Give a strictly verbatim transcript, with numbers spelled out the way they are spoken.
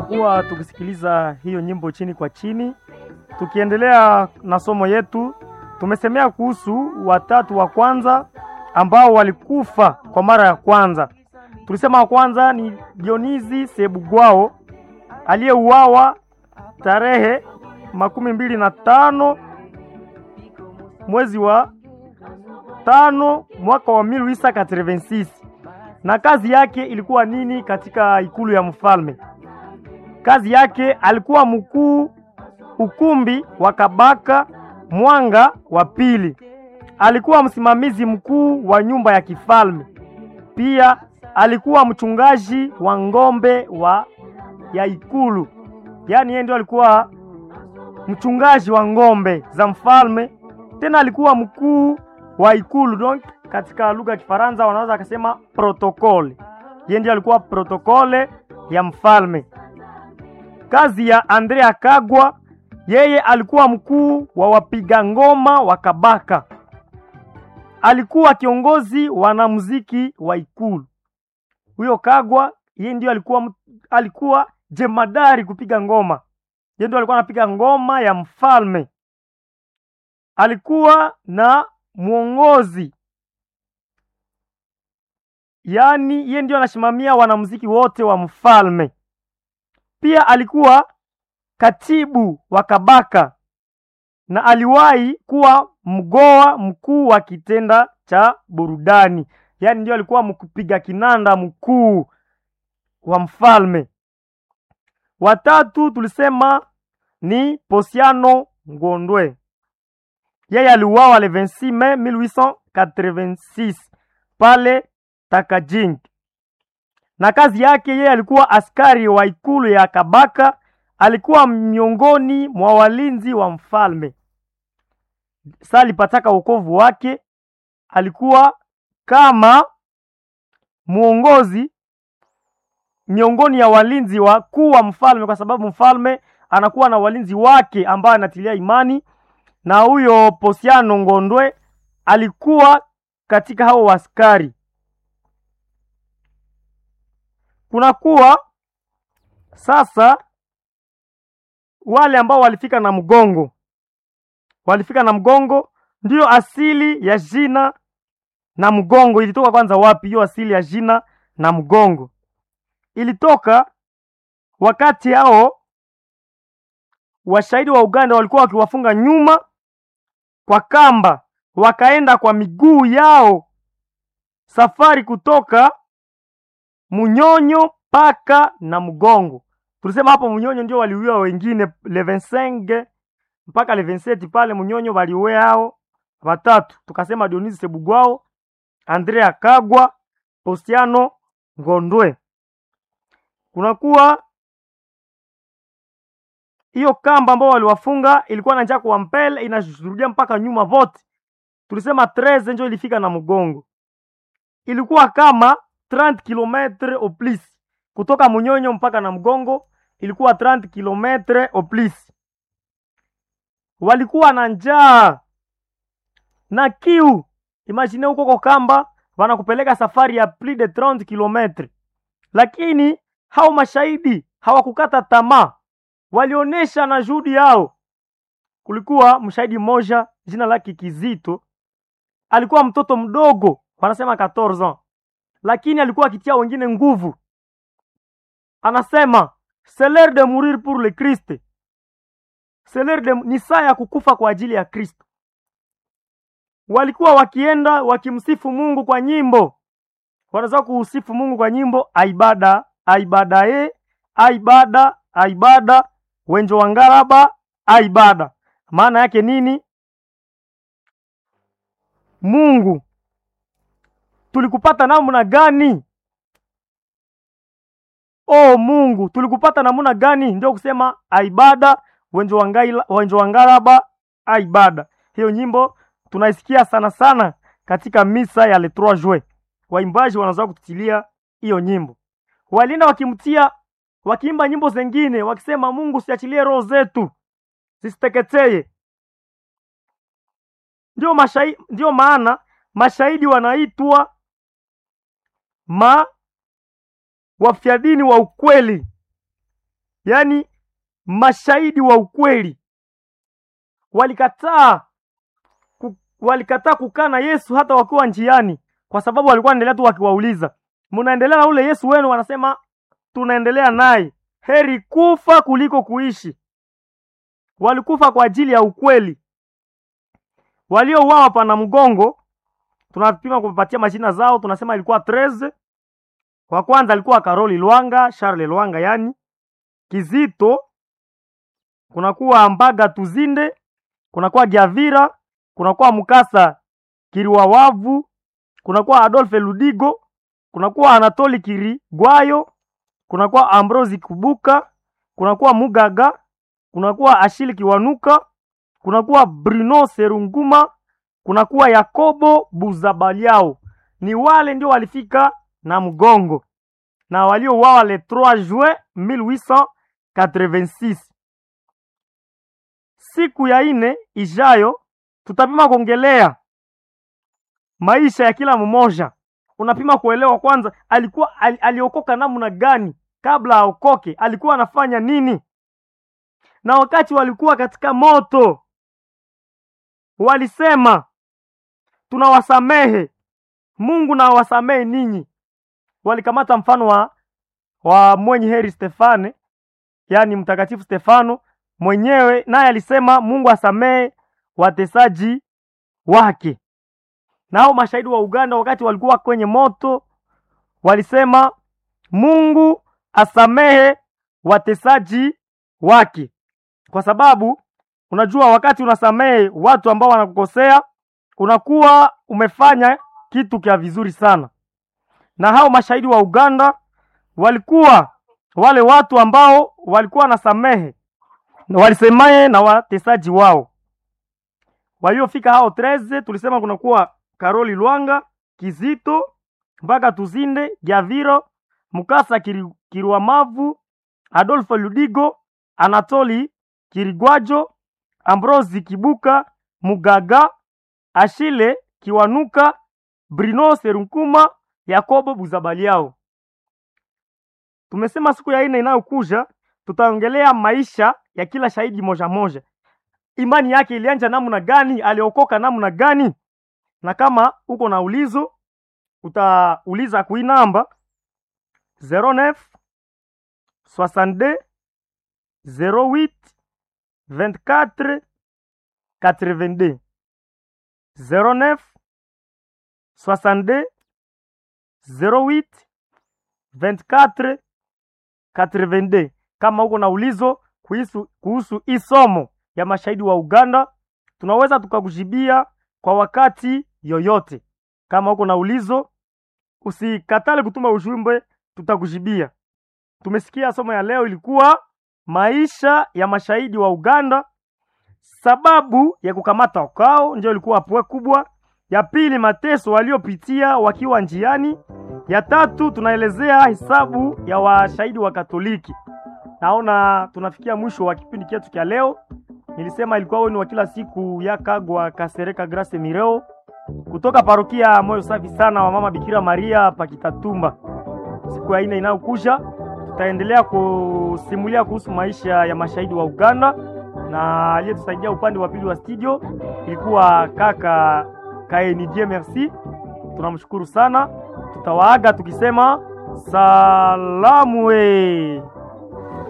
tunakuwa tukisikiliza hiyo nyimbo chini kwa chini. Tukiendelea na somo yetu, tumesemea kuhusu watatu wa kwanza ambao walikufa kwa mara ya kwanza. Tulisema wa kwanza ni Dionizi Sebugwao aliyeuawa tarehe makumi mbili na tano mwezi wa tano mwaka wa mille huit cent quatre-vingt-six. Na kazi yake ilikuwa nini katika ikulu ya mfalme? Kazi yake alikuwa mkuu ukumbi wa Kabaka Mwanga wa pili. Alikuwa msimamizi mkuu wa nyumba ya kifalme. Pia alikuwa mchungaji wa ngombe wa ya ikulu. Yaani yeye ndio alikuwa mchungaji wa ngombe za mfalme. Tena alikuwa mkuu wa ikulu, donc katika lugha ya Kifaransa wanaweza kusema protokole. Yeye ndiye alikuwa protokole ya mfalme. Kazi ya Andrea Kagwa, yeye alikuwa mkuu wa wapiga ngoma wa Kabaka. Alikuwa kiongozi wanamuziki wa ikulu. Huyo Kagwa yeye ndiye alikuwa alikuwa jemadari kupiga ngoma. Yeye ndiye alikuwa anapiga ngoma ya mfalme. Alikuwa na mwongozi, yaani yeye ndio anasimamia wanamuziki wote wa mfalme. Pia alikuwa katibu wa Kabaka na aliwahi kuwa mgoa mkuu wa kitenda cha burudani. Yaani ndio alikuwa mkupiga kinanda mkuu wa mfalme. Watatu tulisema ni Posiano Ngondwe. Yeye aliuawa le vingt-six mai mille huit cent quatre-vingt-six pale Takajing. Na kazi yake yeye alikuwa askari wa ikulu ya Kabaka, alikuwa miongoni mwa walinzi wa mfalme. Sali pataka wokovu wake, alikuwa kama muongozi miongoni ya walinzi wa kuu wa mfalme, kwa sababu mfalme anakuwa na walinzi wake ambao anatilia imani. Na huyo Posiano Ngondwe alikuwa katika hao askari. Kunakuwa sasa wale ambao walifika na mgongo. Walifika na mgongo, ndio asili ya jina na mgongo. Ilitoka kwanza wapi hiyo asili ya jina na mgongo? Ilitoka wakati hao washahidi wa Uganda walikuwa wakiwafunga nyuma kwa kamba, wakaenda kwa miguu yao safari kutoka Munyonyo paka na mgongo. Tulisema hapo Munyonyo ndio waliuawa wengine le vingt-cinq mpaka le vingt-sept pale Munyonyo waliuawa hao watatu. Tukasema Dionizi Sebugwao, Andrea Kagwa, Posiano Ngondwe. Kunakuwa hiyo kamba ambao waliwafunga ilikuwa na njia kwa mbele inashuhudia mpaka nyuma vote. Tulisema treize ndio ilifika na mgongo. Ilikuwa kama trente kilomètres au plus. Kutoka Munyonyo mpaka na mgongo ilikuwa trente kilomètres au plus. Walikuwa na njaa na kiu. Imagine huko kwa kamba wanakupeleka safari ya plus de trente kilomètres. Lakini hao mashahidi hawakukata tamaa. Walionesha na juhudi yao. Kulikuwa mshahidi mmoja jina lake Kizito. Alikuwa mtoto mdogo, wanasema quatorze ans. Lakini alikuwa akitia wengine nguvu. Anasema, c'est l'heure de mourir pour le Christ. C'est l'heure de ni saa ya kukufa kwa ajili ya Kristo. Walikuwa wakienda wakimsifu Mungu kwa nyimbo. Wanaweza kusifu Mungu kwa nyimbo, aibada, aibada e, aibada, aibada, wenjo wangaraba, aibada. Maana yake nini? Mungu, tulikupata namna gani? Oh Mungu, tulikupata namna gani? Ndio kusema aibada, wenjo wangaila, wenjo wangaraba, aibada. Hiyo nyimbo tunaisikia sana sana katika misa ya le trois juin. Waimbaji wanaanza kututilia hiyo nyimbo. Walinda wakimtia wakiimba nyimbo zingine wakisema Mungu siachilie roho zetu zisiteketee. Ndio mashahidi, ndio maana mashahidi wanaitwa ma wafia dini wa ukweli. yani mashahidi wa ukweli walikataa ku, walikataa kukaa na Yesu hata wakiwa njiani, kwa sababu walikuwa wanaendelea tu wakiwauliza, mnaendelea na ule Yesu wenu? Wanasema tunaendelea naye, heri kufa kuliko kuishi. Walikufa kwa ajili ya ukweli. Waliouawa pana mgongo tunapima kupatia majina zao, tunasema ilikuwa treze. Kwa kwanza alikuwa Karoli Lwanga, Charles Lwanga yani Kizito, kunakuwa Mbaga Tuzinde, kunakuwa Giavira, kunakuwa Mukasa Kiriwawavu, kunakuwa Adolphe Ludigo, kunakuwa Anatoli Kirigwayo, kunakuwa Ambrosi Kubuka, kunakuwa Mugaga, kunakuwa Ashili Kiwanuka, kunakuwa Bruno Serunguma, kunakuwa Yakobo Buzabaliao. Ni wale ndio walifika na mgongo na waliouawa le trois juin mille huit cent quatre-vingt-six. Siku ya ine ijayo tutapima kuongelea maisha ya kila mmoja. Unapima kuelewa kwanza alikuwa al, aliokoka namna gani, kabla aokoke alikuwa anafanya nini, na wakati walikuwa katika moto walisema tunawasamehe, Mungu na wasamehe ninyi. Walikamata mfano wa, wa mwenye heri Stefane, yani mtakatifu Stefano mwenyewe, naye alisema Mungu asamehe watesaji wake. Nao mashahidi wa Uganda wakati walikuwa kwenye moto walisema Mungu asamehe watesaji wake, kwa sababu unajua wakati unasamehe watu ambao wanakukosea unakuwa umefanya kitu kia vizuri sana. Na hao mashahidi wa Uganda walikuwa wale watu ambao walikuwa nasamehe na walisemaye na watesaji wao. Waliofika hao treze tulisema kunakuwa Karoli Lwanga, Kizito, Mbaga Tuzinde, Giaviro, Mukasa Kiri, Kiriwamavu, Adolphe Ludigo, Anatoli Kirigwajo, Ambrosi Kibuka, Mugaga, Ashile Kiwanuka, Bruno Serunkuma, Yakobo Buzabaliao. Tumesema siku ya ine inayokuja tutaongelea maisha ya kila shahidi moja moja. Imani yake ilianja namna gani, aliokoka namna gani? Na kama uko na ulizo utauliza kui namba zero neuf soixante-deux zero huit vingt-quatre quatre-vingt-deux zero neuf soixante-deux zero huit vingt-quatre quatre-vingt-deux. Kama uko na ulizo kuhusu kuhusu isomo ya mashahidi wa Uganda, tunaweza tukakujibia kwa wakati yoyote. Kama uko na ulizo usikatale kutuma ujumbe, tutakujibia. Tumesikia somo ya leo ilikuwa maisha ya mashahidi wa Uganda, sababu ya kukamata kwao ndio ilikuwa pwe kubwa. Ya pili, mateso waliopitia wakiwa njiani. Ya tatu, tunaelezea hesabu ya washahidi wa Katoliki. Naona tunafikia mwisho wa kipindi chetu cha leo. Nilisema ilikuwa wenu wa kila siku ya Kagwa Kasereka Grace Mireo kutoka parokia Moyo Safi Sana wa Mama Bikira Maria Pakitatumba. Siku ya ine inayokuja tutaendelea kusimulia kuhusu maisha ya mashahidi wa Uganda, na aliyetusaidia upande wa pili wa studio ilikuwa kaka Kaeni Dieu merci. Tunamshukuru sana. Tutawaaga tukisema salamu we.